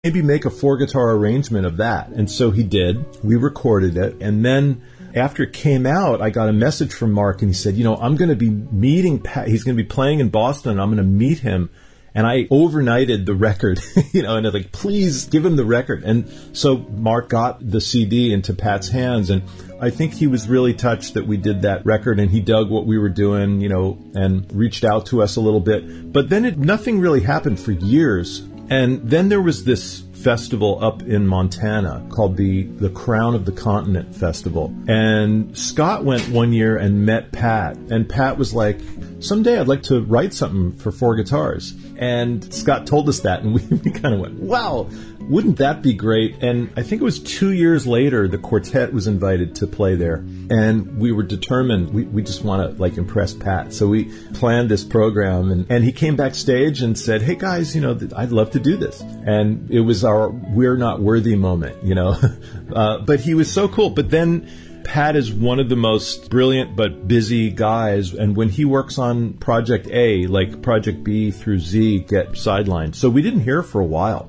maybe make a 4-guitar arrangement of that. And so he did. We recorded it. And then after it came out, I got a message from Mark, and he said, I'm going to be meeting Pat. He's going to be playing in Boston, and I'm going to meet him. And I overnighted the record, and I was like, please give him the record. And so Mark got the CD into Pat's hands, and I think he was really touched that we did that record, and he dug what we were doing, and reached out to us a little bit. But then nothing really happened for years. And then there was this festival up in Montana called the Crown of the Continent Festival. And Scott went one year and met Pat. And Pat was like, someday I'd like to write something for 4 guitars. And Scott told us that, and we kind of went, wow, wouldn't that be great? And I think it was 2 years later, the quartet was invited to play there. And we were determined, we just want to impress Pat. So we planned this program, and he came backstage and said, hey guys, I'd love to do this. And it was our we're not worthy moment, but he was so cool. But then Pat is one of the most brilliant but busy guys, and when he works on Project A, Project B through Z get sidelined. So we didn't hear for a while.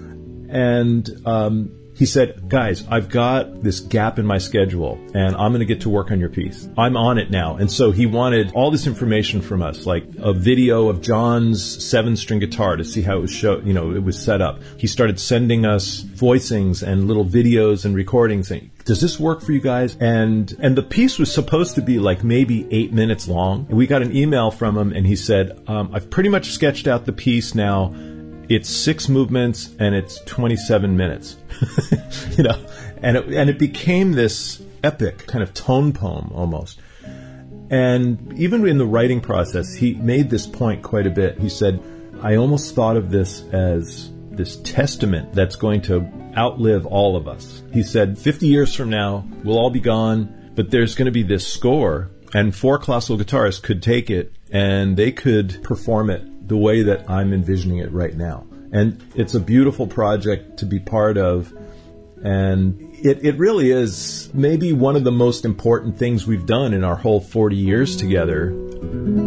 And he said, guys, I've got this gap in my schedule, and I'm going to get to work on your piece. I'm on it now. And so he wanted all this information from us, like a video of John's 7-string guitar to see how it was it was set up. He started sending us voicings and little videos and recordings saying, does this work for you guys? And the piece was supposed to be maybe 8 minutes long. And we got an email from him, and he said, I've pretty much sketched out the piece now. It's 6 movements and it's 27 minutes, and it became this epic kind of tone poem almost. And even in the writing process, he made this point quite a bit. He said, I almost thought of this as this testament that's going to outlive all of us. He said, 50 years from now, we'll all be gone, but there's going to be this score, and 4 classical guitarists could take it and they could perform it the way that I'm envisioning it right now. And it's a beautiful project to be part of. And it really is maybe one of the most important things we've done in our whole 40 years together.